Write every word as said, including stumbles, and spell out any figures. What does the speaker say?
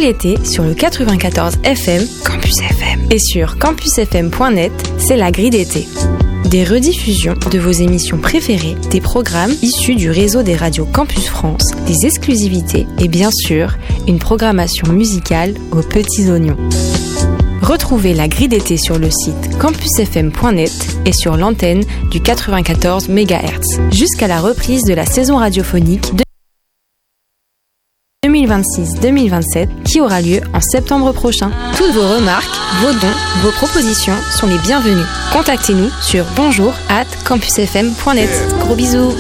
l'été sur le quatre-vingt-quatorze F M, Campus F M. Et sur campus f m point net, c'est la grille d'été. Des rediffusions de vos émissions préférées, des programmes issus du réseau des radios Campus France, des exclusivités et bien sûr, une programmation musicale aux petits oignons. Retrouvez la grille d'été sur le site campus f m point net et sur l'antenne du quatre-vingt-quatorze mégahertz jusqu'à la reprise de la saison radiophonique de deux mille vingt-six deux mille vingt-sept qui aura lieu en septembre prochain. Toutes vos remarques, vos dons, vos propositions sont les bienvenues. Contactez-nous sur bonjour arobase campus f m point net. Gros bisous.